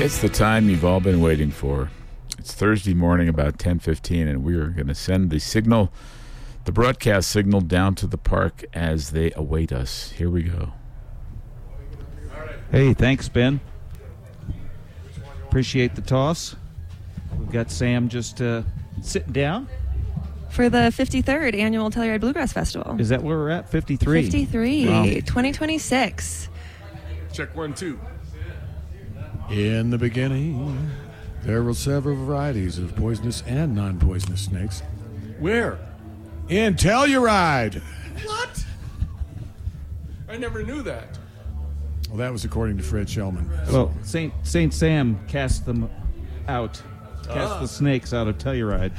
It's the time you've all been waiting for. It's Thursday morning about 10:15, and we are going to send the broadcast signal down to the park as they await us. Here we go. Hey, thanks, Ben. Appreciate the toss. We've got Sam just sitting down. For the 53rd Annual Telluride Bluegrass Festival. Is that where we're at? 53? 53, Wow. 2026. Check 1, 2. In the beginning, there were several varieties of poisonous and non-poisonous snakes. Where? In Telluride! What? I never knew that. Well, that was according to Fred Shellman. Well, Saint Sam cast them out. Cast the snakes out of Telluride.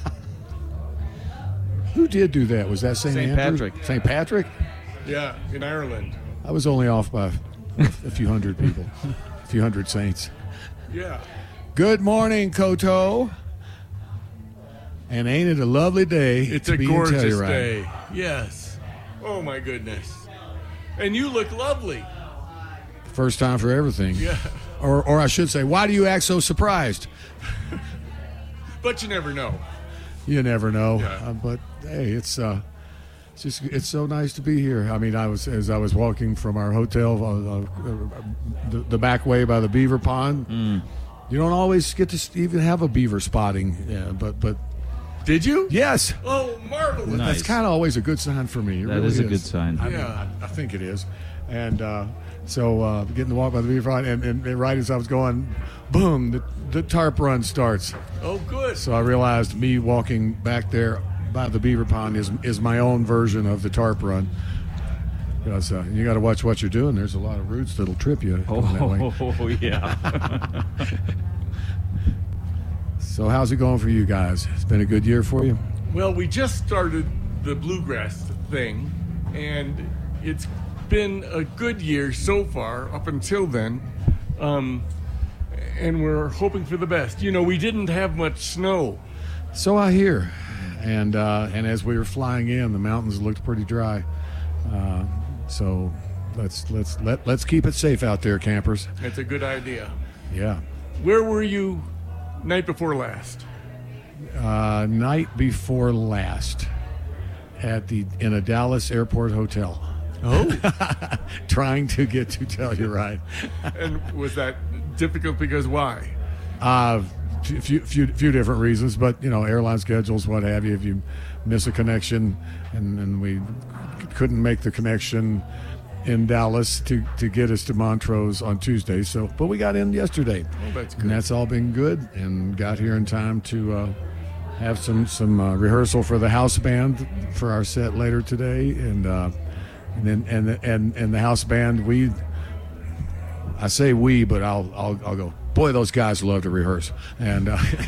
Who did do that? Was that St. Andrew? Patrick. St. Patrick? Yeah, in Ireland. I was only off by a few hundred people. A few hundred saints. Yeah. Good morning, Koto. And ain't it a lovely day It's to a be gorgeous in Telluride? day. Yes. Oh, my goodness. And you look lovely. First time for everything. Yeah. Or I should say, why do you act so surprised? But you never know. You never know. Yeah. But hey, it's so nice to be here. I mean, as I was walking from our hotel, the back way by the beaver pond. You don't always get to even have a beaver spotting. Yeah, but Did you? yes, Oh, marvelous. Nice. that's kind of always a good sign for me. It That really is a good sign. I mean, Yeah. I think it is. And so getting to walk by the beaver pond, and right as I was going, boom, the tarp run starts. Oh, good. So I realized me walking back there by the beaver pond is my own version of the tarp run. Because you got to watch what you're doing. There's a lot of roots that'll trip you going that way. Oh, yeah. So how's it going for you guys? It's been a good year for you? Well, we just started the bluegrass thing, and it's been a good year so far up until then. And we're hoping for the best. You know, we didn't have much snow. So I hear. And as we were flying in, the mountains looked pretty dry. So let's keep it safe out there, campers. It's a good idea. Yeah. Where were you night before last? Night before last in a Dallas airport hotel. Oh. Trying to get to Telluride. And was that difficult because why? Few different reasons, but airline schedules, what have you. If you miss a connection, and we couldn't make the connection in Dallas to get us to Montrose on Tuesday. But we got in yesterday. Oh, that's good. And that's all been good, and got here in time to have some rehearsal for the house band for our set later today, and the house band. I say we, but I'll go. Boy, those guys love to rehearse, and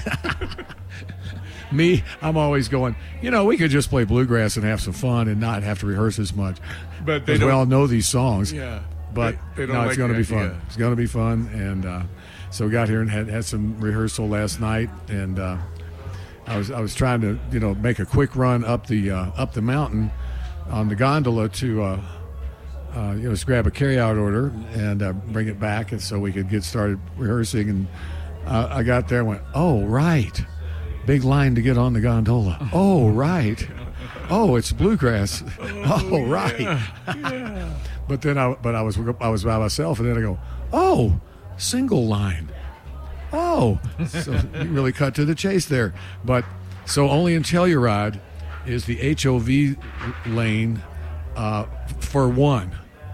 me, I'm always going. We could just play bluegrass and have some fun and not have to rehearse as much. But we all know these songs. Yeah. But they don't no, like it's going to the be fun. idea. It's going to be fun, and so we got here and had some rehearsal last night, and I was trying to make a quick run up the mountain on the gondola to just grab a carryout order and bring it back, and so we could get started rehearsing. And I got there and went, oh right, big line to get on the gondola. Oh right, oh it's bluegrass. Oh right. Yeah. But then I was by myself, and then I go, oh, single line. Oh, so you really cut to the chase there. But so only in Telluride is the HOV lane for one.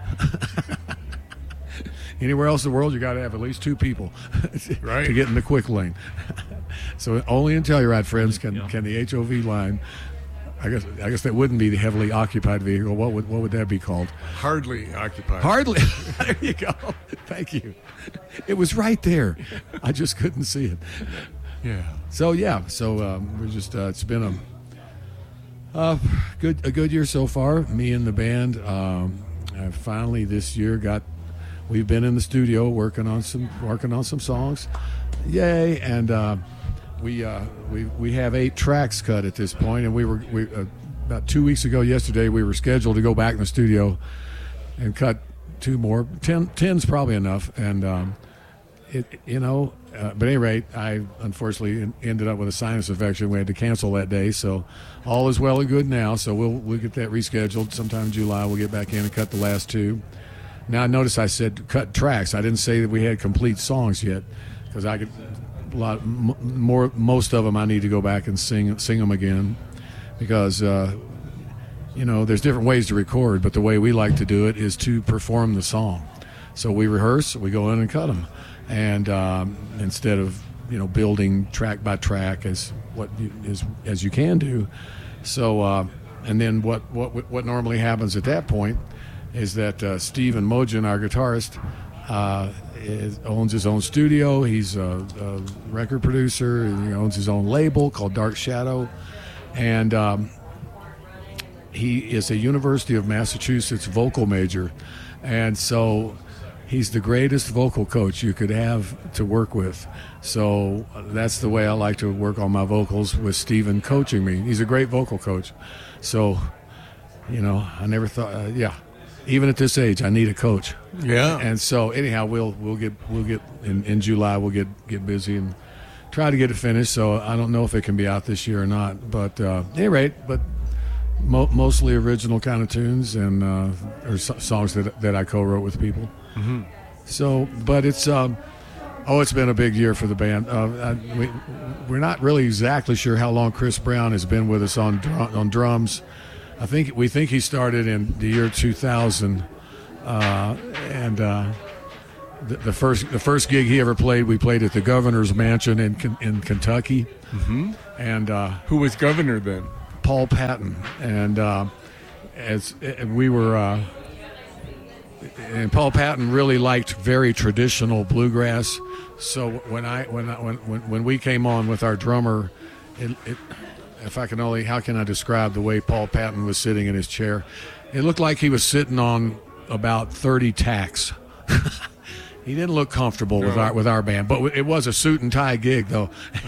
Anywhere else in the world, you got to have at least two people Right. to get in the quick lane. So only in Telluride, friends, can the HOV line. I guess that wouldn't be the heavily occupied vehicle. What would that be called? Hardly occupied. Hardly. There you go. Thank you. It was right there. I just couldn't see it. Yeah. So we're just. It's been a good year so far. Me and the band. I finally this year we've been in the studio working on some songs. Yay! And we have 8 tracks cut at this point, and we about 2 weeks ago yesterday we were scheduled to go back in the studio and cut 2 more. 10's probably enough, and But at any rate, I unfortunately ended up with a sinus infection. We had to cancel that day, so all is well and good now. So we'll get that rescheduled sometime in July. We'll get back in and cut the last two. Now, notice I said cut tracks. I didn't say that we had complete songs yet, because I could most of them I need to go back and sing them again, because there's different ways to record, but the way we like to do it is to perform the song. So we rehearse, we go in and cut them, and instead of building track by track as you can do. So and then what normally happens at that point is that Stephen Mogen, our guitarist, owns his own studio. He's a record producer. He owns his own label called Dark Shadow, and he is a University of Massachusetts vocal major, and so he's the greatest vocal coach you could have to work with. So that's the way I like to work on my vocals, with Stephen coaching me. He's a great vocal coach. So, I never thought, even at this age, I need a coach. Yeah. And so anyhow, we'll get in July. We'll get busy and try to get it finished. So I don't know if it can be out this year or not. But at any rate, mostly original kind of tunes and or songs that I co-wrote with people. Mm-hmm. So, but it's it's been a big year for the band. We're not really exactly sure how long Chris Brown has been with us on drums. We think he started in the year 2000, and the first gig he ever played, we played at the Governor's Mansion in Kentucky. Mm-hmm. And who was governor then? Paul Patton. And and Paul Patton really liked very traditional bluegrass. So when we came on with our drummer, how can I describe the way Paul Patton was sitting in his chair? It looked like he was sitting on about 30 tacks. He didn't look comfortable with our band, but it was a suit and tie gig, though.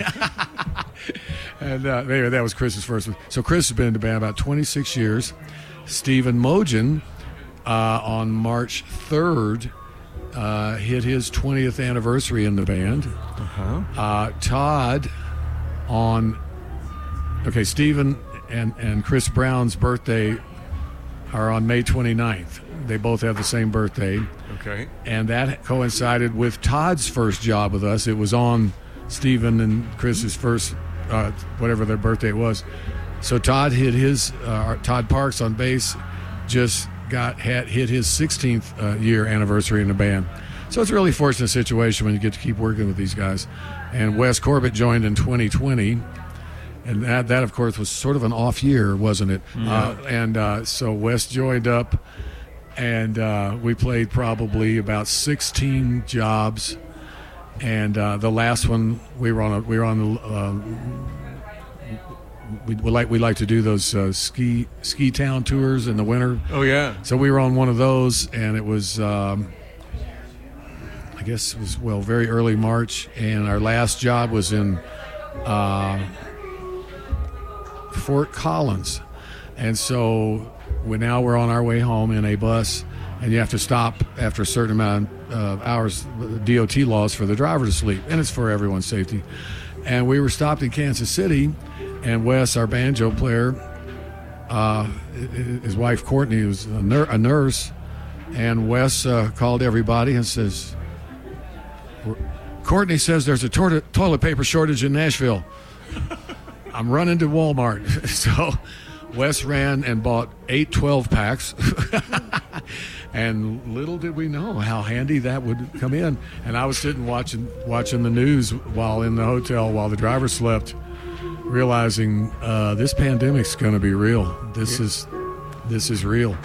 And anyway, that was Chris's first one. So Chris has been in the band about 26 years. Stephen Mogen, on March 3rd, hit his 20th anniversary in the band. Uh-huh. Todd Stephen and Chris Brown's birthday are on May 29th. They both have the same birthday. Okay. And that coincided with Todd's first job with us. It was on Stephen and Chris's first, whatever their birthday was. So Todd hit Todd Parks on bass just hit his 16th year anniversary in the band. So it's a really fortunate situation when you get to keep working with these guys. And Wes Corbett joined in 2020. And that, of course, was sort of an off year, wasn't it? Yeah. So Wes joined up, and we played probably about 16 jobs. And the last one, we like to do those ski town tours in the winter. Oh yeah. So we were on one of those, and it was I guess it was very early March, and our last job was in Fort Collins. And so we're on our way home in a bus, and you have to stop after a certain amount of hours, DOT laws, for the driver to sleep, and it's for everyone's safety. And we were stopped in Kansas City, and Wes, our banjo player, his wife Courtney was a nurse, and Wes called everybody and says, Courtney says there's a toilet paper shortage in Nashville. I'm running to Walmart. So Wes ran and bought 8 12-packs. And little did we know how handy that would come in. And I was sitting watching the news while in the hotel while the driver slept, realizing this pandemic's going to be real. This is real.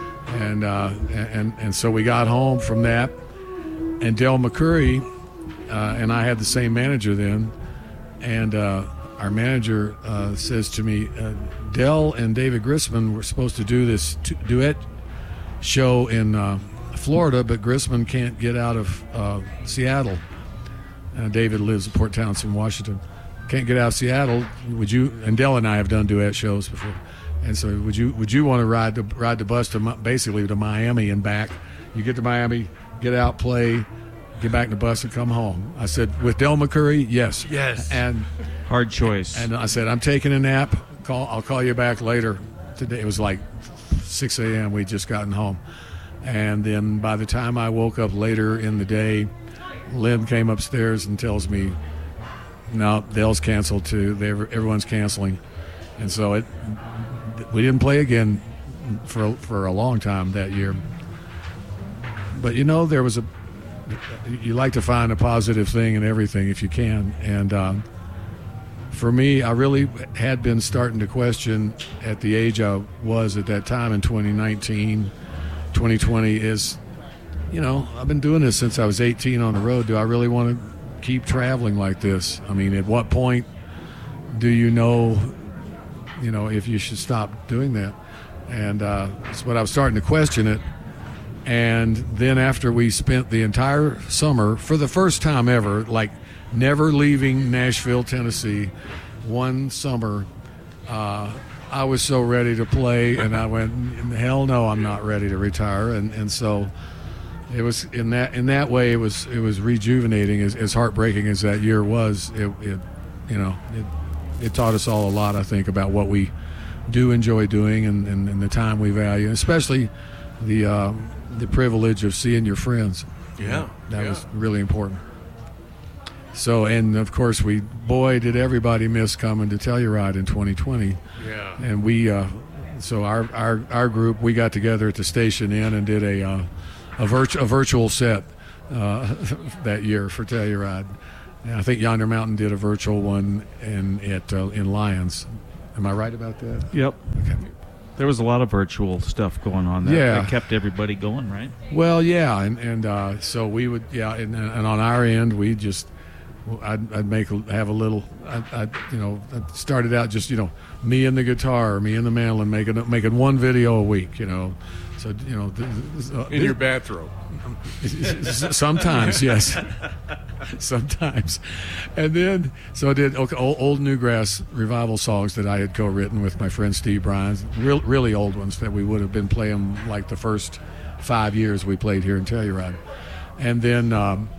And so we got home from that. And Del McCurry and I had the same manager then. And our manager says to me, Del and David Grisman were supposed to do this duet show in Florida, but Grisman can't get out of Seattle. David lives in Port Townsend, Washington. Can't get out of Seattle. Would you? And Del and I have done duet shows before. And so would you want to ride the bus to basically to Miami and back? You get to Miami, get out, play, get back in the bus and come home. I said, with Del McCoury, yes. Yes. And Hard choice. and I said, I'm taking a nap. I'll call you back later today. It was like 6 a.m. We'd just gotten home. And then by the time I woke up later in the day, Lynn came upstairs and tells me, no, Del's canceled too. Everyone's canceling. And so we didn't play again for a long time that year. But, there was you like to find a positive thing in everything if you can. And for me, I really had been starting to question at the age I was at that time in 2019, 2020 is, I've been doing this since I was 18 on the road. Do I really want to keep traveling like this? I mean, at what point do you know if you should stop doing that? And that's what I was starting to question it. And then after we spent the entire summer, for the first time ever, like never leaving Nashville, Tennessee, one summer, I was so ready to play, and I went, hell no, I'm not ready to retire. And so it was in that way, it was rejuvenating, as heartbreaking as that year was. It taught us all a lot, I think, about what we do enjoy doing and the time we value, especially the privilege of seeing your friends. Yeah. That was really important. So, and of course, did everybody miss coming to Telluride in 2020. Yeah. And we, so our group, we got together at the Station Inn and did a virtual set that year for Telluride. And I think Yonder Mountain did a virtual one in Lyons. Am I right about that? Yep. Okay. There was a lot of virtual stuff going on there. Yeah. That kept everybody going, right? Well, yeah, and so we would, and on our end, we just, I'd have a little, I started out just, me and the guitar, me and the mandolin, making one video a week, so In your bathrobe. Sometimes, yes. Sometimes. And then, so I did old Newgrass revival songs that I had co-written with my friend Steve Bryan, really old ones that we would have been playing like the first 5 years we played here in Telluride. And then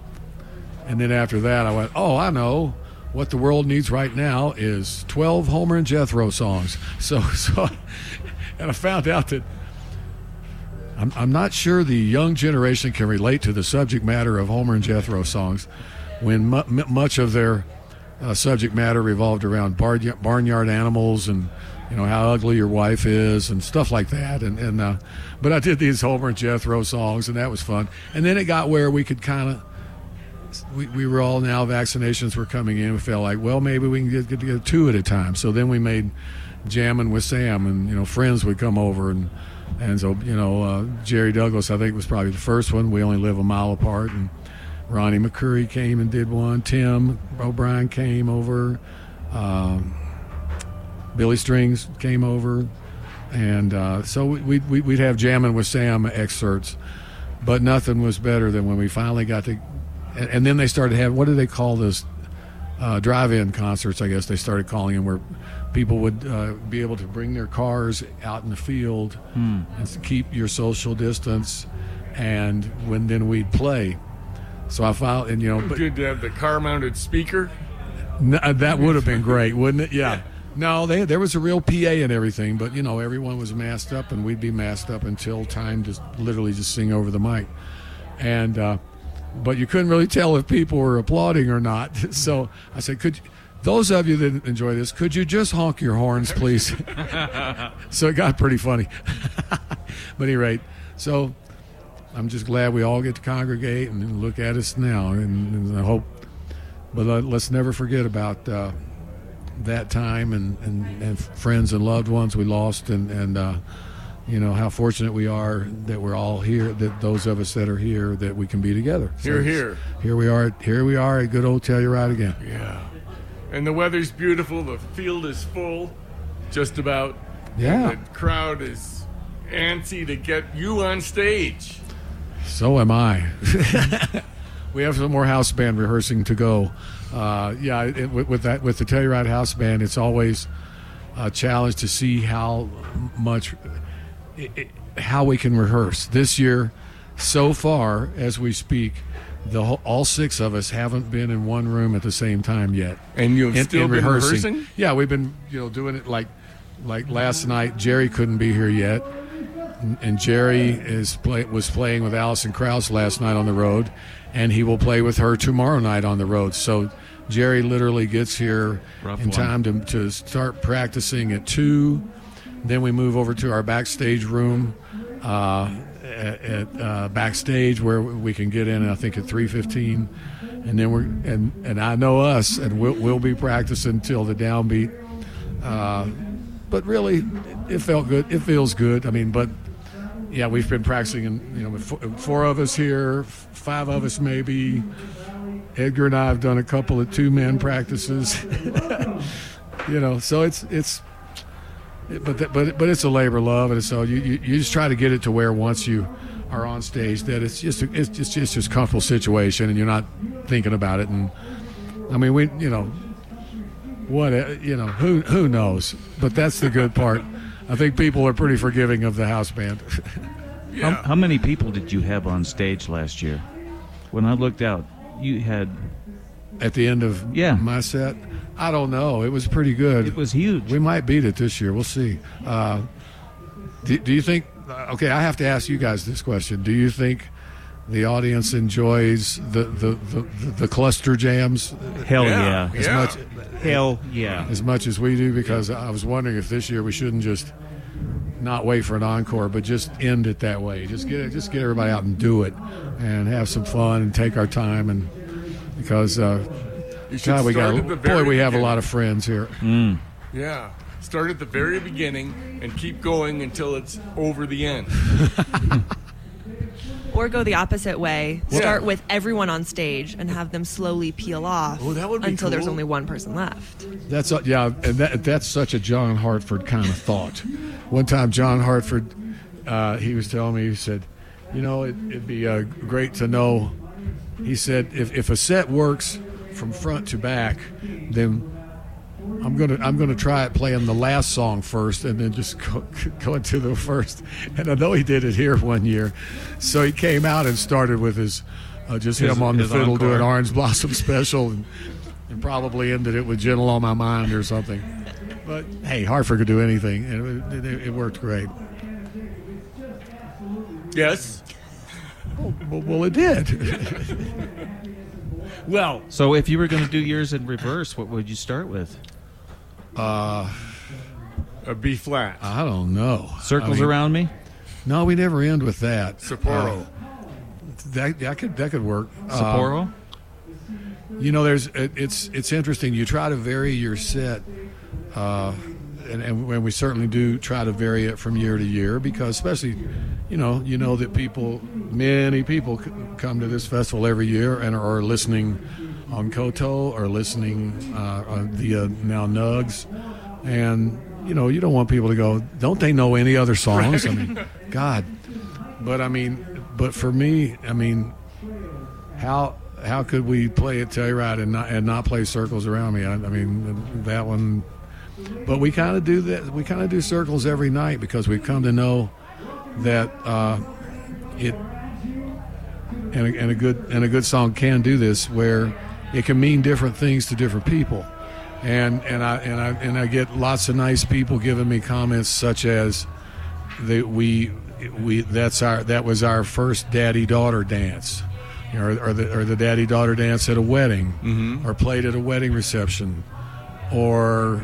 after that, I went, I know. What the world needs right now is 12 Homer and Jethro songs. So, and I found out that I'm not sure the young generation can relate to the subject matter of Homer and Jethro songs when much of their subject matter revolved around barnyard animals and how ugly your wife is and stuff like that. But I did these Homer and Jethro songs, and that was fun. And then it got where we could kind of we were all, now vaccinations were coming in. We felt like, well, maybe we can get two at a time. So then we made Jamming with Sam, and friends would come over, and so Jerry Douglas, I think, was probably the first one. We only live a mile apart, and Ronnie McCoury came and did one. Tim O'Brien came over. Billy Strings came over, and so we'd have Jamming with Sam excerpts, but nothing was better than when we finally got to. And then they started having, what do they call this? Drive-in concerts, I guess they started calling them, where people would be able to bring their cars out in the field and keep your social distance, and then we'd play. So I found, but Did they have the car-mounted speaker? that would have been great, wouldn't it? Yeah. No, there was a real PA and everything, but everyone was masked up, and we'd be masked up until time to literally just sing over the mic, and. But you couldn't really tell if people were applauding or not. So I said, those of you that enjoy this, could you just honk your horns, please? So it got pretty funny. But at any rate, so I'm just glad we all get to congregate and look at us now. And I hope, but let's never forget about that time and friends and loved ones we lost, and how fortunate we are that we're all here, that those of us that are here, that we can be together. Here. Here we are at good old Telluride again. Yeah. And the weather's beautiful. The field is full, just about. Yeah. And the crowd is antsy to get you on stage. So am I. We have some more house band rehearsing to go. With the Telluride house band, it's always a challenge to see how we can rehearse. This year, so far as we speak, all 6 of us haven't been in one room at the same time yet. And you've still been rehearsing? Yeah, we've been doing it like last night. Jerry couldn't be here yet, and Jerry was playing with Alison Krauss last night on the road, and he will play with her tomorrow night on the road. So Jerry literally gets here in time to start practicing at 2. Then we move over to our backstage room at backstage where we can get in, I think, at 3:15. And then and I know us, and we'll be practicing till the downbeat. But really, it felt good. It feels good. I mean, but yeah, we've been practicing, and with 4 of us here, 5 of us maybe. Edgar and I have done a couple of 2-man practices. So but it's a labor of love, and so you just try to get it to where once you are on stage that it's just a comfortable situation, and you're not thinking about it. And I mean, who knows? But that's the good part. I think people are pretty forgiving of the house band. Yeah. How many people did you have on stage last year? When I looked out, you had at the end of my set. I don't know. It was pretty good. It was huge. We might beat it this year. We'll see. Do you think? Okay, I have to ask you guys this question. Do you think the audience enjoys the cluster jams? Hell yeah. Hell yeah. As much as we do, because I was wondering if this year we shouldn't just not wait for an encore, but just end it that way. Just get everybody out and do it, and have some fun and take our time, and because we have a lot of friends here. Mm. Yeah. Start at the very beginning and keep going until it's over the end. Or go the opposite way. Start with everyone on stage and have them slowly peel off until there's only one person left. That's that's such a John Hartford kind of thought. One time, John Hartford, he was telling me, he said, it'd be great to know. He said, if a set works from front to back, then I'm gonna try it playing the last song first, and then just go into the first. And I know he did it here one year, so he came out and started with his him on the fiddle encore. doing Orange Blossom Special, and probably ended it with Gentle on My Mind or something. But hey, Hartford could do anything, and it worked great. Yes. Well, it did. Well, so if you were going to do yours in reverse, what would you start with? A B flat. I don't know. Circles Around Me? No, we never end with that. Sapporo. That could work. Sapporo? It's interesting. You try to vary your set, and we certainly do try to vary it from year to year, because especially, you know that many people come to this festival every year and are listening on Koto or listening via now Nugs, and you don't want people to go, don't they know any other songs? Right. I mean, God. But for me, I mean, how could we play it Telluride and not play Circles Around Me? I mean, that one. But we kind of do that. We kind of do Circles every night, because we've come to know that it and a good song can do this, where it can mean different things to different people, and I get lots of nice people giving me comments such as that that was our first daddy-daughter dance, or the daddy-daughter dance at a wedding, mm-hmm. or played at a wedding reception, or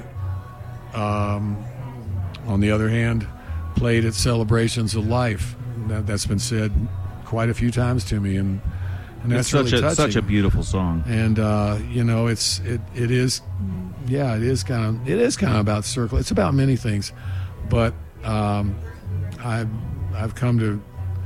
on the other hand, played at celebrations of life. That's been said quite a few times to me, and that's really touching. Such a beautiful song. And it is kind of about circle. It's about many things, but I've come to.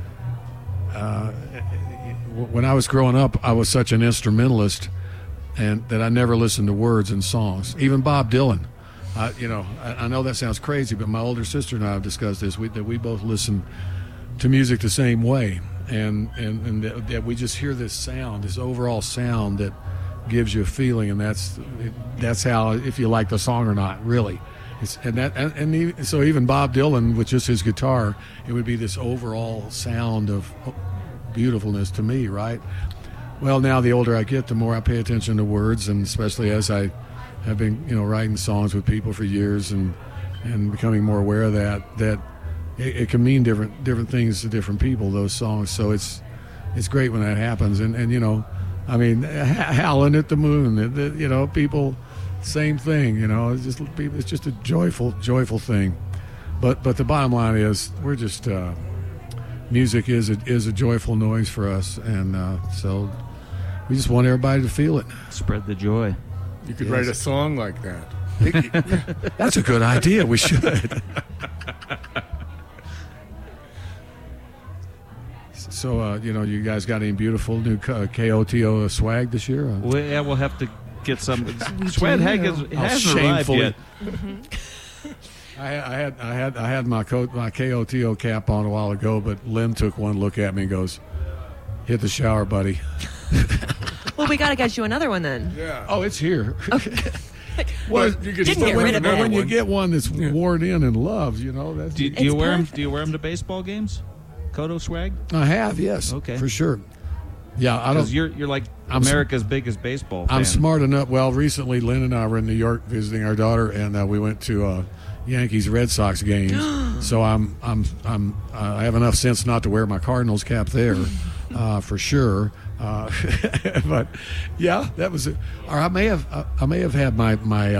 When I was growing up, I was such an instrumentalist, and that I never listened to words in songs. Even Bob Dylan. I know that sounds crazy, but my older sister and I have discussed this. That we both listen to music the same way, and that we just hear this sound, this overall sound that gives you a feeling, and that's how, if you like the song or not, really. So even Bob Dylan with just his guitar, it would be this overall sound of beautifulness to me, right? Well, now the older I get, the more I pay attention to words, and especially as I have been, writing songs with people for years and becoming more aware of that it can mean different things to different people, those songs. So it's great when that happens. And I mean, Howlin' at the Moon, people, same thing, it's just a joyful thing. But the bottom line is we're just music is a joyful noise for us, and so we just want everybody to feel it. Spread the joy. You could write a song like that. That's a good idea. We should. So, you guys got any beautiful new KOTO swag this year? We'll have to get some. Swag hasn't arrived yet. I had my KOTO cap on a while ago, but Lynn took one look at me and goes, "Hit the shower, buddy." Well, we got to get you another one then. Yeah. Oh, it's here. Well, you could Didn't get rid of it. When you get one that's worn in and loved, that's. Do you wear them? Do you wear them to baseball games? Koto swag? I have, yes. Okay, for sure. Yeah, I don't. Because you're like America's biggest baseball fan. I'm smart enough. Well, recently Lynn and I were in New York visiting our daughter, and we went to Yankees Red Sox games. So I have enough sense not to wear my Cardinals cap there, for sure. But yeah, that was it. Or I may have had my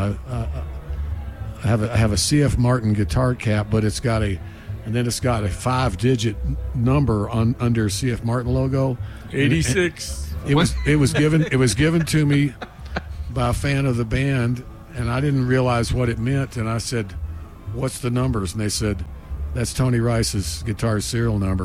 I have a CF Martin guitar cap, but it's got a 5-digit number under CF Martin logo. 86. It was given to me by a fan of the band, and I didn't realize what it meant. And I said, "What's the numbers?" And they said, "That's Tony Rice's guitar serial number."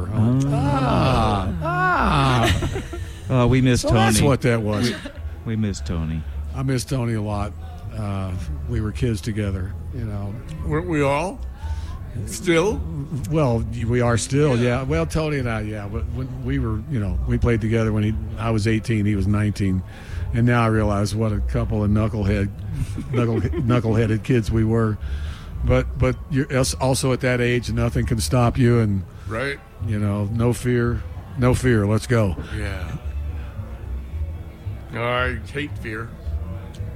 We miss Tony. That's what that was. We miss Tony. I miss Tony a lot. We were kids together, Weren't we all? Still? Well, we are still, yeah. Well, Tony and I, yeah. But when we were, we played together when I was 18, he was 19, and now I realize what a couple of knuckleheaded kids we were. But you're also at that age, nothing can stop you, and right, no fear. Let's go. Yeah. I hate fear.